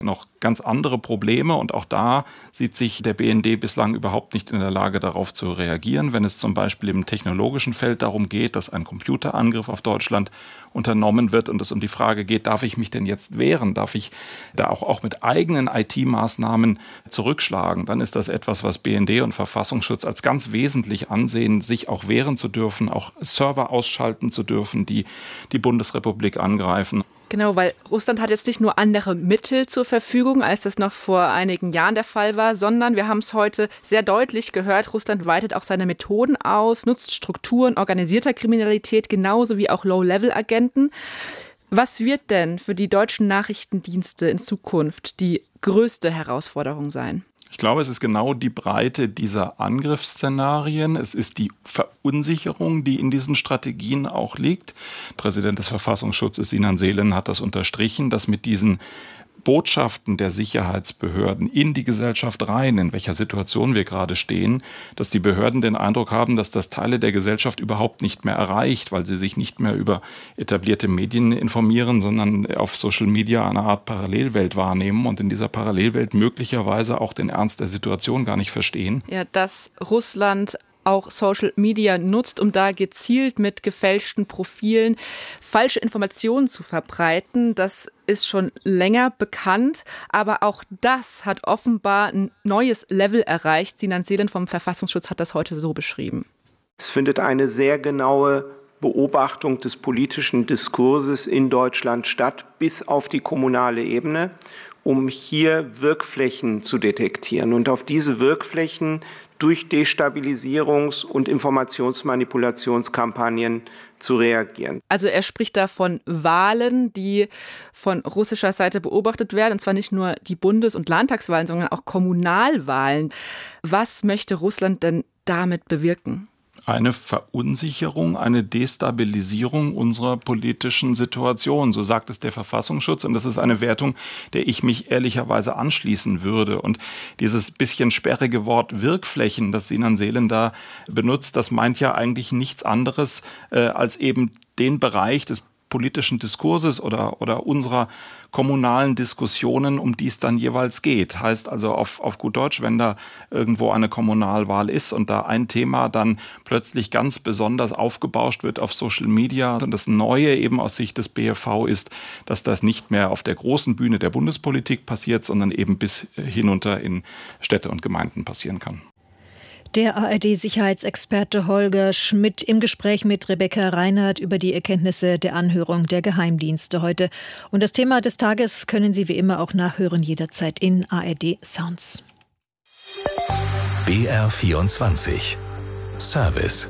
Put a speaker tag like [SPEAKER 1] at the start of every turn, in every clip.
[SPEAKER 1] noch ganz andere Probleme und auch da sieht sich der BND bislang überhaupt nicht in der Lage, darauf zu reagieren. Wenn es zum Beispiel im technologischen Feld darum geht, dass ein Computerangriff auf Deutschland unternommen wird und es um die Frage geht, darf ich mich denn jetzt wehren? Darf ich da auch mit eigenen IT-Maßnahmen zurückschlagen? Dann ist das etwas, was BND und Verfassungsschutz als ganz wesentlich ansehen, sich auch wehren zu dürfen, auch Server ausschalten zu dürfen, die die Bundesrepublik angreifen.
[SPEAKER 2] Genau, weil Russland hat jetzt nicht nur andere Mittel zur Verfügung, als das noch vor einigen Jahren der Fall war, sondern wir haben es heute sehr deutlich gehört, Russland weitet auch seine Methoden aus, nutzt Strukturen organisierter Kriminalität genauso wie auch Low-Level-Agenten. Was wird denn für die deutschen Nachrichtendienste in Zukunft die größte Herausforderung sein?
[SPEAKER 1] Ich glaube, es ist genau die Breite dieser Angriffsszenarien. Es ist die Verunsicherung, die in diesen Strategien auch liegt. Präsident des Verfassungsschutzes Sinan Selen hat das unterstrichen, dass mit diesen Botschaften der Sicherheitsbehörden in die Gesellschaft rein, in welcher Situation wir gerade stehen, dass die Behörden den Eindruck haben, dass das Teile der Gesellschaft überhaupt nicht mehr erreicht, weil sie sich nicht mehr über etablierte Medien informieren, sondern auf Social Media eine Art Parallelwelt wahrnehmen und in dieser Parallelwelt möglicherweise auch den Ernst der Situation gar nicht verstehen.
[SPEAKER 2] Ja, dass Russland auch Social Media nutzt, um da gezielt mit gefälschten Profilen falsche Informationen zu verbreiten. Das ist schon länger bekannt, aber auch das hat offenbar ein neues Level erreicht. Sinan Selen vom Verfassungsschutz hat das heute so beschrieben.
[SPEAKER 3] Es findet eine sehr genaue Beobachtung des politischen Diskurses in Deutschland statt, bis auf die kommunale Ebene, um hier Wirkflächen zu detektieren und auf diese Wirkflächen durch Destabilisierungs- und Informationsmanipulationskampagnen zu reagieren.
[SPEAKER 2] Also er spricht da von Wahlen, die von russischer Seite beobachtet werden, und zwar nicht nur die Bundes- und Landtagswahlen, sondern auch Kommunalwahlen. Was möchte Russland denn damit bewirken?
[SPEAKER 1] Eine Verunsicherung, eine Destabilisierung unserer politischen Situation. So sagt es der Verfassungsschutz. Und das ist eine Wertung, der ich mich ehrlicherweise anschließen würde. Und dieses bisschen sperrige Wort Wirkflächen, das Sinan Selen da benutzt, das meint ja eigentlich nichts anderes als eben den Bereich des politischen Diskurses oder unserer kommunalen Diskussionen, um die es dann jeweils geht. Heißt also auf gut Deutsch, wenn da irgendwo eine Kommunalwahl ist und da ein Thema dann plötzlich ganz besonders aufgebauscht wird auf Social Media und das Neue eben aus Sicht des BFV ist, dass das nicht mehr auf der großen Bühne der Bundespolitik passiert, sondern eben bis hinunter in Städte und Gemeinden passieren kann.
[SPEAKER 4] Der ARD-Sicherheitsexperte Holger Schmidt im Gespräch mit Rebecca Reinhardt über die Erkenntnisse der Anhörung der Geheimdienste heute. Und das Thema des Tages können Sie wie immer auch nachhören, jederzeit in ARD Sounds.
[SPEAKER 5] BR24 Service.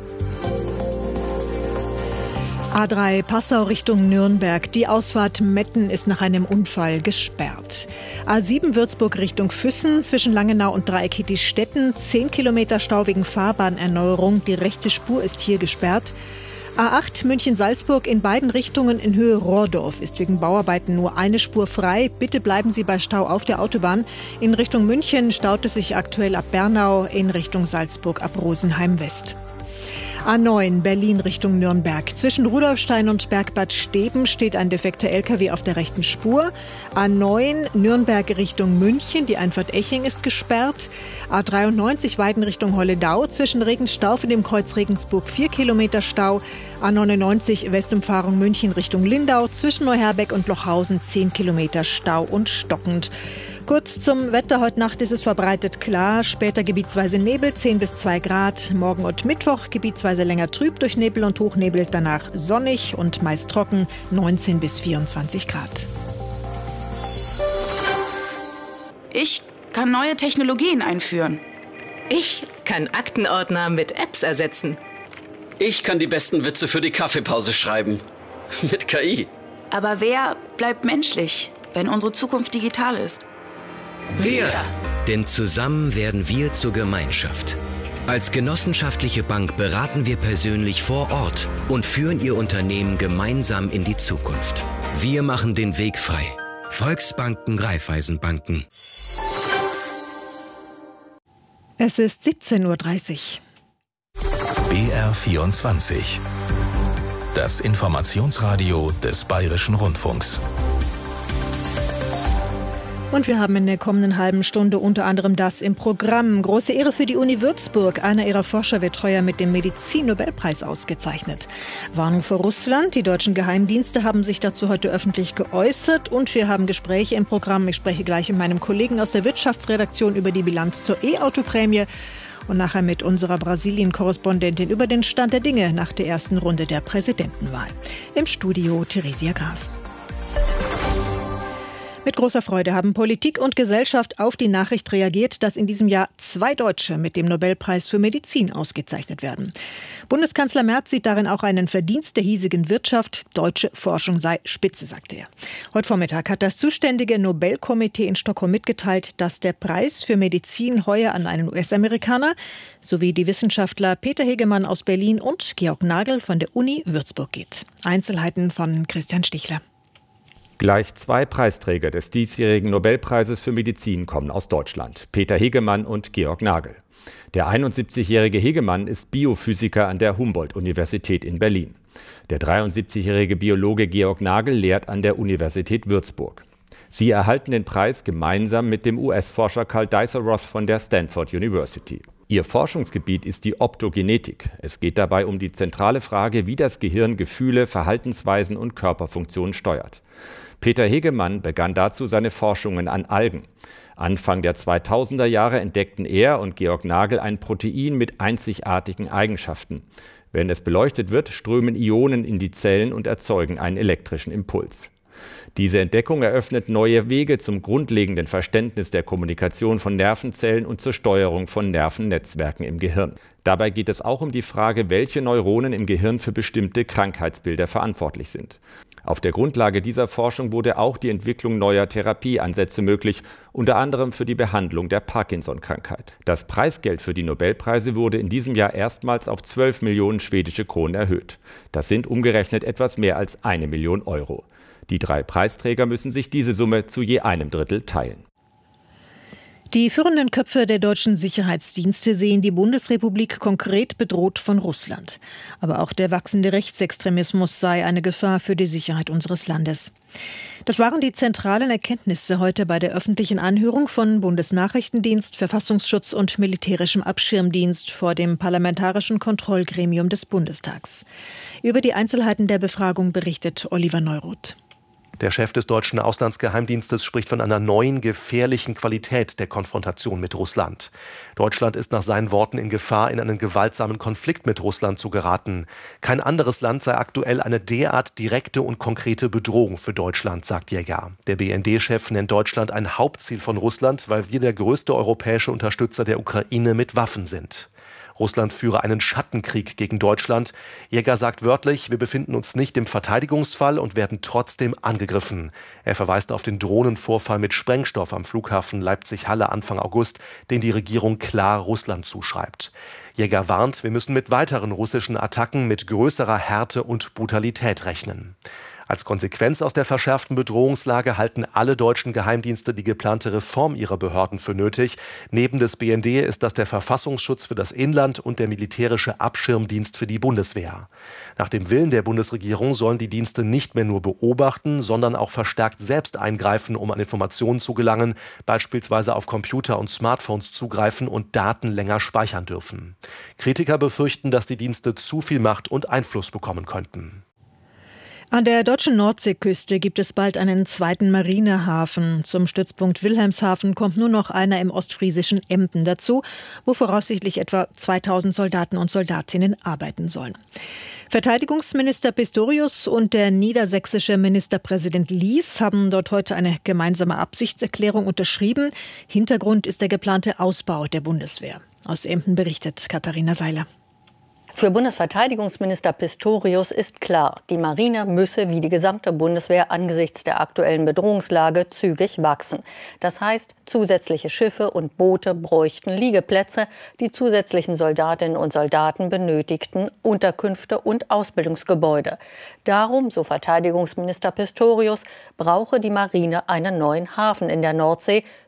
[SPEAKER 4] A3 Passau Richtung Nürnberg. Die Ausfahrt Metten ist nach einem Unfall gesperrt. A7 Würzburg Richtung Füssen. Zwischen Langenau und Dreieckigstetten 10 Kilometer Stau wegen Fahrbahnerneuerung. Die rechte Spur ist hier gesperrt. A8 München-Salzburg in beiden Richtungen in Höhe Rohrdorf ist wegen Bauarbeiten nur eine Spur frei. Bitte bleiben Sie bei Stau auf der Autobahn. In Richtung München staut es sich aktuell ab Bernau, in Richtung Salzburg ab Rosenheim West. A9 Berlin Richtung Nürnberg. Zwischen Rudolfstein und Bergbad Steben steht ein defekter LKW auf der rechten Spur. A9 Nürnberg Richtung München. Die Einfahrt Eching ist gesperrt. A93 Weiden Richtung Holledau. Zwischen Regensstauf und dem Kreuz Regensburg 4 Kilometer Stau. A99 Westumfahrung München Richtung Lindau. Zwischen Neuherbeck und Lochhausen 10 Kilometer Stau und stockend. Kurz zum Wetter. Heute Nacht ist es verbreitet klar. Später gebietsweise Nebel, 10 bis 2 Grad. Morgen und Mittwoch gebietsweise länger trüb durch Nebel und Hochnebel. Danach sonnig und meist trocken, 19 bis 24 Grad.
[SPEAKER 6] Ich kann neue Technologien einführen.
[SPEAKER 7] Ich kann Aktenordner mit Apps ersetzen.
[SPEAKER 8] Ich kann die besten Witze für die Kaffeepause schreiben. Mit KI.
[SPEAKER 6] Aber wer bleibt menschlich, wenn unsere Zukunft digital ist?
[SPEAKER 8] Wir!
[SPEAKER 9] Denn zusammen werden wir zur Gemeinschaft. Als genossenschaftliche Bank beraten wir persönlich vor Ort und führen Ihr Unternehmen gemeinsam in die Zukunft. Wir machen den Weg frei. Volksbanken, Raiffeisenbanken.
[SPEAKER 4] Es ist 17:30 Uhr.
[SPEAKER 5] BR24. Das Informationsradio des Bayerischen Rundfunks.
[SPEAKER 4] Und wir haben in der kommenden halben Stunde unter anderem das im Programm. Große Ehre für die Uni Würzburg. Einer ihrer Forscher wird heuer mit dem Medizin-Nobelpreis ausgezeichnet. Warnung vor Russland. Die deutschen Geheimdienste haben sich dazu heute öffentlich geäußert. Und wir haben Gespräche im Programm. Ich spreche gleich mit meinem Kollegen aus der Wirtschaftsredaktion über die Bilanz zur E-Auto-Prämie. Und nachher mit unserer Brasilien-Korrespondentin über den Stand der Dinge nach der ersten Runde der Präsidentenwahl. Im Studio Theresia Graf. Mit großer Freude haben Politik und Gesellschaft auf die Nachricht reagiert, dass in diesem Jahr 2 Deutsche mit dem Nobelpreis für Medizin ausgezeichnet werden. Bundeskanzler Merz sieht darin auch einen Verdienst der hiesigen Wirtschaft. Deutsche Forschung sei Spitze, sagte er. Heute Vormittag hat das zuständige Nobelkomitee in Stockholm mitgeteilt, dass der Preis für Medizin heuer an einen US-Amerikaner sowie die Wissenschaftler Peter Hegemann aus Berlin und Georg Nagel von der Uni Würzburg geht. Einzelheiten von Christian Stichler.
[SPEAKER 10] Gleich 2 Preisträger des diesjährigen Nobelpreises für Medizin kommen aus Deutschland: Peter Hegemann und Georg Nagel. Der 71-jährige Hegemann ist Biophysiker an der Humboldt-Universität in Berlin. Der 73-jährige Biologe Georg Nagel lehrt an der Universität Würzburg. Sie erhalten den Preis gemeinsam mit dem US-Forscher Karl Deisseroth von der Stanford University. Ihr Forschungsgebiet ist die Optogenetik. Es geht dabei um die zentrale Frage, wie das Gehirn Gefühle, Verhaltensweisen und Körperfunktionen steuert. Peter Hegemann begann dazu seine Forschungen an Algen. Anfang der 2000er Jahre entdeckten er und Georg Nagel ein Protein mit einzigartigen Eigenschaften. Wenn es beleuchtet wird, strömen Ionen in die Zellen und erzeugen einen elektrischen Impuls. Diese Entdeckung eröffnet neue Wege zum grundlegenden Verständnis der Kommunikation von Nervenzellen und zur Steuerung von Nervennetzwerken im Gehirn. Dabei geht es auch um die Frage, welche Neuronen im Gehirn für bestimmte Krankheitsbilder verantwortlich sind. Auf der Grundlage dieser Forschung wurde auch die Entwicklung neuer Therapieansätze möglich, unter anderem für die Behandlung der Parkinson-Krankheit. Das Preisgeld für die Nobelpreise wurde in diesem Jahr erstmals auf 12 Millionen schwedische Kronen erhöht. Das sind umgerechnet etwas mehr als 1 Million Euro. Die 3 Preisträger müssen sich diese Summe zu je 1/3 teilen.
[SPEAKER 4] Die führenden Köpfe der deutschen Sicherheitsdienste sehen die Bundesrepublik konkret bedroht von Russland. Aber auch der wachsende Rechtsextremismus sei eine Gefahr für die Sicherheit unseres Landes. Das waren die zentralen Erkenntnisse heute bei der öffentlichen Anhörung von Bundesnachrichtendienst, Verfassungsschutz und militärischem Abschirmdienst vor dem Parlamentarischen Kontrollgremium des Bundestags. Über die Einzelheiten der Befragung berichtet Oliver Neuroth.
[SPEAKER 11] Der Chef des deutschen Auslandsgeheimdienstes spricht von einer neuen, gefährlichen Qualität der Konfrontation mit Russland. Deutschland ist nach seinen Worten in Gefahr, in einen gewaltsamen Konflikt mit Russland zu geraten. Kein anderes Land sei aktuell eine derart direkte und konkrete Bedrohung für Deutschland, sagt Jäger. Der BND-Chef nennt Deutschland ein Hauptziel von Russland, weil wir der größte europäische Unterstützer der Ukraine mit Waffen sind. Russland führe einen Schattenkrieg gegen Deutschland. Jäger sagt wörtlich, wir befinden uns nicht im Verteidigungsfall und werden trotzdem angegriffen. Er verweist auf den Drohnenvorfall mit Sprengstoff am Flughafen Leipzig-Halle Anfang August, den die Regierung klar Russland zuschreibt. Jäger warnt, wir müssen mit weiteren russischen Attacken mit größerer Härte und Brutalität rechnen. Als Konsequenz aus der verschärften Bedrohungslage halten alle deutschen Geheimdienste die geplante Reform ihrer Behörden für nötig. Neben des BND ist das der Verfassungsschutz für das Inland und der militärische Abschirmdienst für die Bundeswehr. Nach dem Willen der Bundesregierung sollen die Dienste nicht mehr nur beobachten, sondern auch verstärkt selbst eingreifen, um an Informationen zu gelangen, beispielsweise auf Computer und Smartphones zugreifen und Daten länger speichern dürfen. Kritiker befürchten, dass die Dienste zu viel Macht und Einfluss bekommen könnten.
[SPEAKER 4] An der deutschen Nordseeküste gibt es bald einen zweiten Marinehafen. Zum Stützpunkt Wilhelmshaven kommt nur noch einer im ostfriesischen Emden dazu, wo voraussichtlich etwa 2000 Soldaten und Soldatinnen arbeiten sollen. Verteidigungsminister Pistorius und der niedersächsische Ministerpräsident Lies haben dort heute eine gemeinsame Absichtserklärung unterschrieben. Hintergrund ist der geplante Ausbau der Bundeswehr. Aus Emden berichtet Katharina Seiler.
[SPEAKER 12] Für Bundesverteidigungsminister Pistorius ist klar, die Marine müsse wie die gesamte Bundeswehr angesichts der aktuellen Bedrohungslage zügig wachsen. Das heißt, zusätzliche Schiffe und Boote bräuchten Liegeplätze, die zusätzlichen Soldatinnen und Soldaten benötigten Unterkünfte und Ausbildungsgebäude. Darum, so Verteidigungsminister Pistorius, brauche die Marine einen neuen Hafen in der Nordsee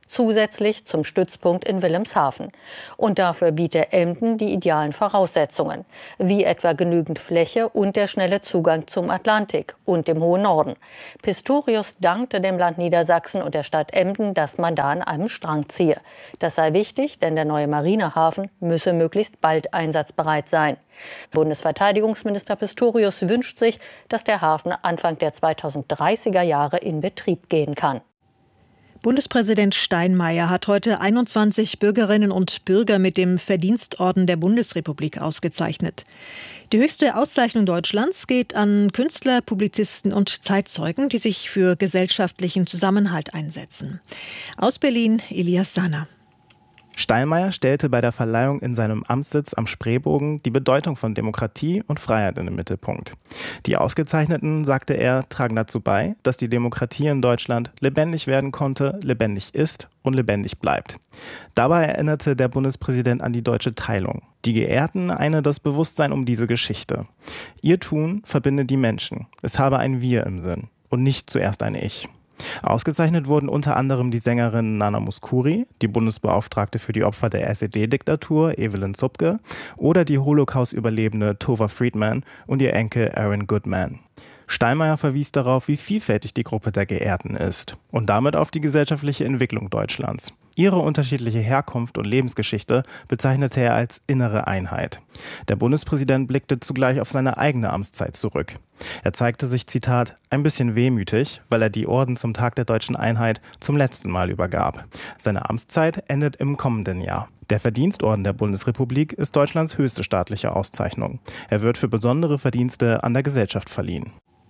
[SPEAKER 12] zusätzlich zum Stützpunkt in Wilhelmshaven. Und dafür biete Emden die idealen Voraussetzungen, wie etwa genügend Fläche und der schnelle Zugang zum Atlantik und dem hohen Norden. Pistorius dankte dem Land Niedersachsen und der Stadt Emden, dass man da an einem Strang ziehe. Das sei wichtig, denn der neue Marinehafen müsse möglichst bald einsatzbereit sein. Bundesverteidigungsminister Pistorius wünscht sich, dass der Hafen Anfang der 2030er Jahre in Betrieb gehen kann.
[SPEAKER 4] Bundespräsident Steinmeier hat heute 21 Bürgerinnen und Bürger mit dem Verdienstorden der Bundesrepublik ausgezeichnet. Die höchste Auszeichnung Deutschlands geht an Künstler, Publizisten und Zeitzeugen, die sich für gesellschaftlichen Zusammenhalt einsetzen. Aus Berlin, Elias Sanner.
[SPEAKER 13] Steinmeier stellte bei der Verleihung in seinem Amtssitz am Spreebogen die Bedeutung von Demokratie und Freiheit in den Mittelpunkt. Die Ausgezeichneten, sagte er, tragen dazu bei, dass die Demokratie in Deutschland lebendig werden konnte, lebendig ist und lebendig bleibt. Dabei erinnerte der Bundespräsident an die deutsche Teilung. Die Geehrten eine das Bewusstsein um diese Geschichte. Ihr Tun verbinde die Menschen. Es habe ein Wir im Sinn und nicht zuerst ein Ich. Ausgezeichnet wurden unter anderem die Sängerin Nana Mouskouri, die Bundesbeauftragte für die Opfer der SED-Diktatur Evelyn Zupke oder die Holocaust-Überlebende Tova Friedman und ihr Enkel Aaron Goodman. Steinmeier verwies darauf, wie vielfältig die Gruppe der Geehrten ist und damit auf die gesellschaftliche Entwicklung Deutschlands. Ihre unterschiedliche Herkunft und Lebensgeschichte bezeichnete er als innere Einheit. Der Bundespräsident blickte zugleich auf seine eigene Amtszeit zurück. Er zeigte sich, Zitat, ein bisschen wehmütig, weil er die Orden zum Tag der deutschen Einheit zum letzten Mal übergab. Seine Amtszeit endet im kommenden Jahr. Der Verdienstorden der Bundesrepublik ist Deutschlands höchste staatliche Auszeichnung. Er wird für besondere Verdienste an der Gesellschaft verliehen.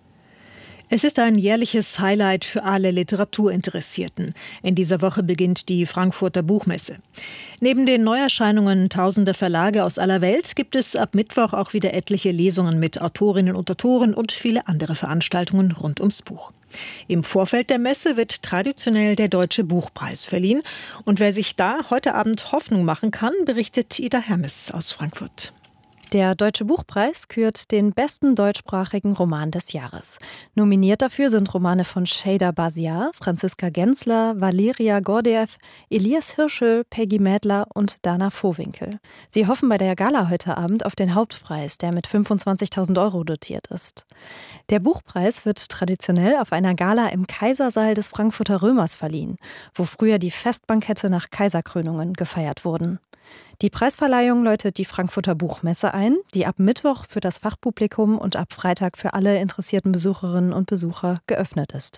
[SPEAKER 4] Es ist ein jährliches Highlight für alle Literaturinteressierten. In dieser Woche beginnt die Frankfurter Buchmesse. Neben den Neuerscheinungen tausender Verlage aus aller Welt gibt es ab Mittwoch auch wieder etliche Lesungen mit Autorinnen und Autoren und viele andere Veranstaltungen rund ums Buch. Im Vorfeld der Messe wird traditionell der Deutsche Buchpreis verliehen. Und wer sich da heute Abend Hoffnung machen kann, berichtet Ida Hermes aus Frankfurt.
[SPEAKER 14] Der Deutsche Buchpreis kürt den besten deutschsprachigen Roman des Jahres. Nominiert dafür sind Romane von Şeyda Basiar, Franziska Gensler, Valeria Gordiev, Elias Hirschel, Peggy Mädler und Dana Vohwinkel. Sie hoffen bei der Gala heute Abend auf den Hauptpreis, der mit 25.000 € dotiert ist. Der Buchpreis wird traditionell auf einer Gala im Kaisersaal des Frankfurter Römers verliehen, wo früher die Festbankette nach Kaiserkrönungen gefeiert wurden. Die Preisverleihung läutet die Frankfurter Buchmesse ein, die ab Mittwoch für das Fachpublikum und ab Freitag für alle interessierten Besucherinnen und Besucher geöffnet ist.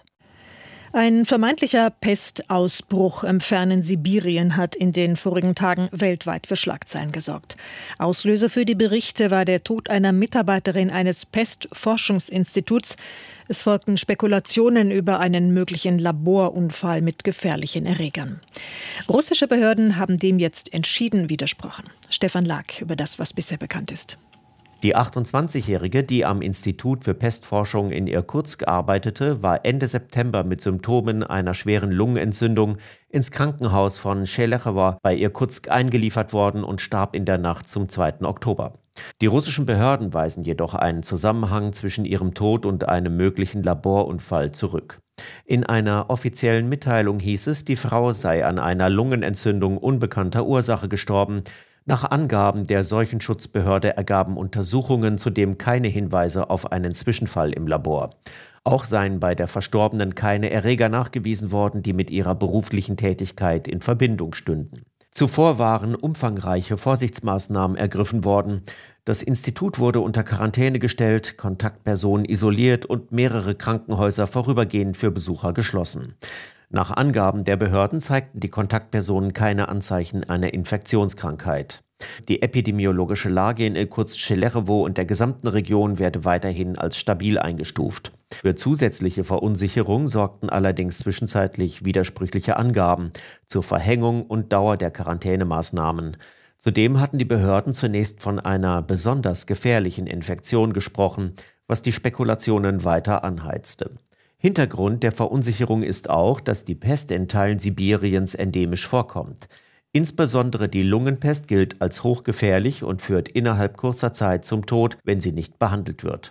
[SPEAKER 4] Ein vermeintlicher Pestausbruch im fernen Sibirien hat in den vorigen Tagen weltweit für Schlagzeilen gesorgt. Auslöser für die Berichte war der Tod einer Mitarbeiterin eines Pestforschungsinstituts. Es folgten Spekulationen über einen möglichen Laborunfall mit gefährlichen Erregern. Russische Behörden haben dem jetzt entschieden widersprochen. Stefan Lag über das, was bisher bekannt ist.
[SPEAKER 15] Die 28-Jährige, die am Institut für Pestforschung in Irkutsk arbeitete, war Ende September mit Symptomen einer schweren Lungenentzündung ins Krankenhaus von Schelechowo bei Irkutsk eingeliefert worden und starb in der Nacht zum 2. Oktober. Die russischen Behörden weisen jedoch einen Zusammenhang zwischen ihrem Tod und einem möglichen Laborunfall zurück. In einer offiziellen Mitteilung hieß es, die Frau sei an einer Lungenentzündung unbekannter Ursache gestorben. Nach Angaben der Seuchenschutzbehörde ergaben Untersuchungen zudem keine Hinweise auf einen Zwischenfall im Labor. Auch seien bei der Verstorbenen keine Erreger nachgewiesen worden, die mit ihrer beruflichen Tätigkeit in Verbindung stünden. Zuvor waren umfangreiche Vorsichtsmaßnahmen ergriffen worden. Das Institut wurde unter Quarantäne gestellt, Kontaktpersonen isoliert und mehrere Krankenhäuser vorübergehend für Besucher geschlossen. Nach Angaben der Behörden zeigten die Kontaktpersonen keine Anzeichen einer Infektionskrankheit. Die epidemiologische Lage in Irkutsk-Schelechowo und der gesamten Region werde weiterhin als stabil eingestuft. Für zusätzliche Verunsicherung sorgten allerdings zwischenzeitlich widersprüchliche Angaben zur Verhängung und Dauer der Quarantänemaßnahmen. Zudem hatten die Behörden zunächst von einer besonders gefährlichen Infektion gesprochen, was die Spekulationen weiter anheizte. Hintergrund der Verunsicherung ist auch, dass die Pest in Teilen Sibiriens endemisch vorkommt. Insbesondere die Lungenpest gilt als hochgefährlich und führt innerhalb kurzer Zeit zum Tod, wenn sie nicht behandelt wird.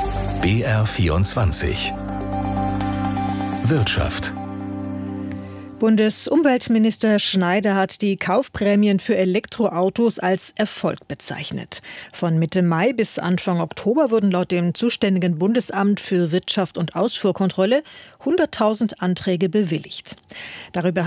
[SPEAKER 5] BR24 Wirtschaft.
[SPEAKER 4] Bundesumweltminister Schneider hat die Kaufprämien für Elektroautos als Erfolg bezeichnet. Von Mitte Mai bis Anfang Oktober wurden laut dem zuständigen Bundesamt für Wirtschaft und Ausfuhrkontrolle 100.000 Anträge bewilligt. Darüber